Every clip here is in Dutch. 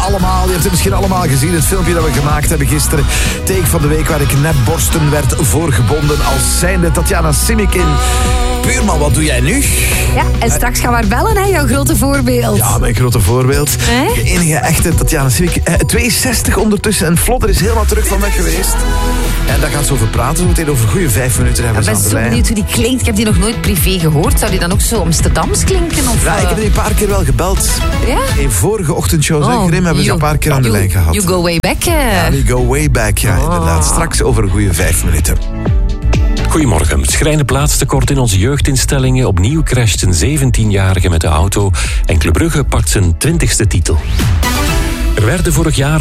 allemaal. Je hebt het misschien allemaal gezien. Het filmpje dat we gemaakt hebben gisteren. Take van de week waar ik net borsten werd voorgebonden als zijnde Tatjana Simic in. Buurman, wat doe jij nu? Ja, en straks gaan we haar bellen, hè, jouw grote voorbeeld. Ja, mijn grote voorbeeld. De enige echte Tatjana Simic. 62 ondertussen en Vlodder is helemaal terug van weg geweest. En daar gaat ze over praten. Zo meteen over goede 5 minuten hebben we aan de lijn. Ik ben zo benieuwd hoe die klinkt. Ik heb die nog nooit privé gehoord. Zou die dan ook zo Amsterdams klinken? Of, ja, ik heb die een paar keer wel gebeld. Ja? In vorige ochtendshow, Grim, hebben ze een paar keer aan de lijn gehad. You go way back. Ja, we go way back, ja, inderdaad. Straks over een goede 5 minuten. Goedemorgen. Schrijnend plaatstekort in onze jeugdinstellingen. Opnieuw crasht een 17-jarige met de auto. En Club Brugge pakt zijn 20e titel. Er werden vorig jaar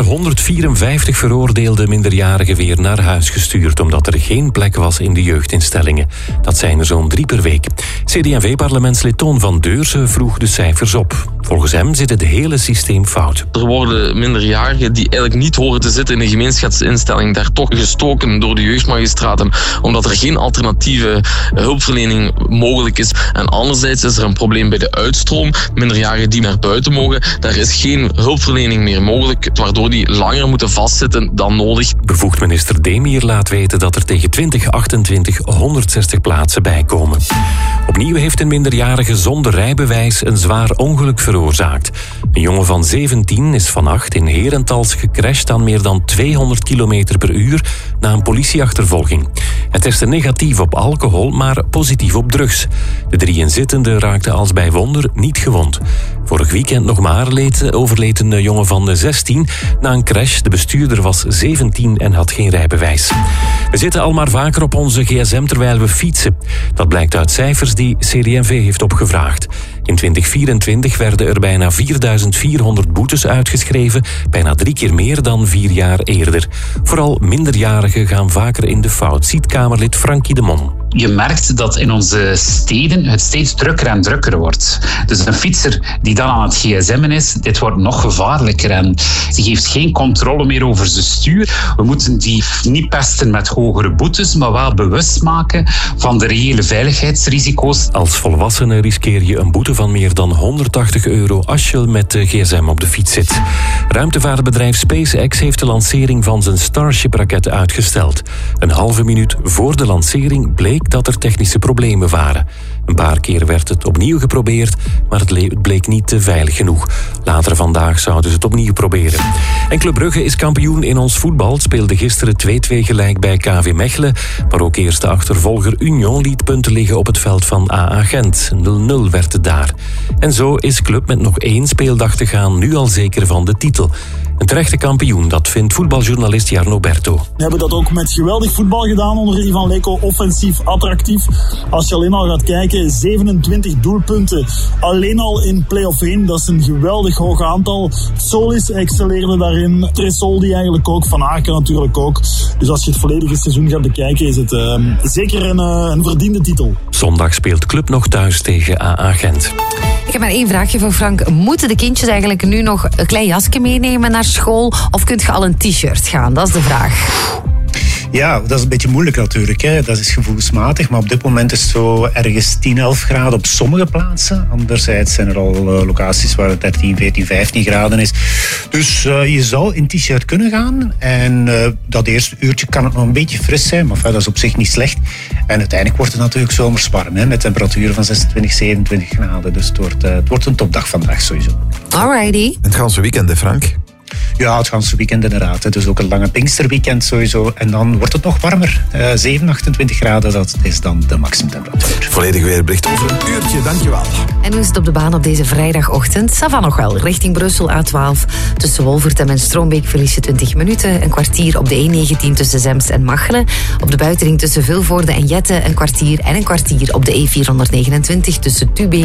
154 veroordeelde minderjarigen weer naar huis gestuurd, omdat er geen plek was in de jeugdinstellingen. Dat zijn er zo'n 3 per week. CD&V-parlementslid Toon van Deurzen vroeg de cijfers op. Volgens hem zit het hele systeem fout. Er worden minderjarigen die eigenlijk niet horen te zitten in een gemeenschapsinstelling daar toch gestoken door de jeugdmagistraten, omdat er geen alternatieve hulpverlening mogelijk is. En anderzijds is er een probleem bij de uitstroom. Minderjarigen die naar buiten mogen, daar is geen hulpverlening meer mogelijk, waardoor die langer moeten vastzitten dan nodig. Bevoegd minister Demir laat weten dat er tegen 2028 160 plaatsen bijkomen. Opnieuw heeft een minderjarige zonder rijbewijs een zwaar ongeluk veroorzaakt. Een jongen van 17 is vannacht in Herentals gecrashed aan meer dan 200 km per uur na een politieachtervolging. Hij testte negatief op alcohol, maar positief op drugs. De 3 inzittenden raakten als bij wonder niet gewond. Vorig weekend nog maar overleed een jongen van 16 na een crash. De bestuurder was 17 en had geen rijbewijs. We zitten al maar vaker op onze gsm terwijl we fietsen. Dat blijkt uit cijfers die CD&V heeft opgevraagd. In 2024 werden er bijna 4.400 boetes uitgeschreven, bijna 3 keer meer dan 4 jaar eerder. Vooral minderjarigen gaan vaker in de fout, ziet Kamerlid Frankie de Mon. Je merkt dat in onze steden het steeds drukker en drukker wordt. Dus een fietser die dan aan het gsm'en is, dit wordt nog gevaarlijker en die heeft geen controle meer over zijn stuur. We moeten die niet pesten met hogere boetes, maar wel bewust maken van de reële veiligheidsrisico's. Als volwassene riskeer je een boete van meer dan €180 als je met de gsm op de fiets zit. Ruimtevaartbedrijf SpaceX heeft de lancering van zijn Starship-raket uitgesteld. Een halve minuut voor de lancering bleek dat er technische problemen waren. Een paar keer werd het opnieuw geprobeerd, maar het bleek niet veilig genoeg. Later vandaag zouden ze het opnieuw proberen. En Club Brugge is kampioen in ons voetbal. Speelde gisteren 2-2 gelijk bij KV Mechelen. Maar ook eerste achtervolger Union liet punten liggen op het veld van AA Gent. 0-0 werd het daar. En zo is Club met nog 1 speeldag te gaan nu al zeker van de titel. Een terechte kampioen, dat vindt voetbaljournalist Jarno Berto. We hebben dat ook met geweldig voetbal gedaan onder Ivan Leko. Offensief, attractief. Als je alleen al gaat kijken, 27 doelpunten. Alleen al in play-off 1, dat is een geweldig hoog aantal. Solis excelleerde daarin. Tresoldi eigenlijk ook. Van Aken natuurlijk ook. Dus als je het volledige seizoen gaat bekijken, is het zeker een verdiende titel. Zondag speelt Club nog thuis tegen AA Gent. Ik heb maar 1 vraagje voor Frank. Moeten de kindjes eigenlijk nu nog een klein jasje meenemen naar school? Of kunt je al een t-shirt gaan? Dat is de vraag. Ja, dat is een beetje moeilijk natuurlijk. Hè. Dat is gevoelsmatig. Maar op dit moment is het zo ergens 10, 11 graden op sommige plaatsen. Anderzijds zijn er al locaties waar het 13, 14, 15 graden is. Dus je zou in t-shirt kunnen gaan. En dat eerste uurtje kan het nog een beetje fris zijn. Maar dat is op zich niet slecht. En uiteindelijk wordt het natuurlijk zomers warm. Hè, met temperaturen van 26, 27 graden. Dus het wordt een topdag vandaag sowieso. Alrighty. Het ganse weekend, hè, Frank? Ja, het ganse weekend inderdaad. Het is ook een lange Pinksterweekend sowieso. En dan wordt het nog warmer. 7, 28 graden, dat is dan de maximumtemperatuur. Volledig weerbericht over een uurtje, dankjewel. En hoe is het op de baan op deze vrijdagochtend? Savan nog wel, richting Brussel A12. Tussen Wolvertem en Stroombeek verlies je 20 minuten. Een kwartier op de E19 tussen Zemst en Machelen. Op de buitenring tussen Vilvoorde en Jette een kwartier. En een kwartier op de E429 tussen Tubé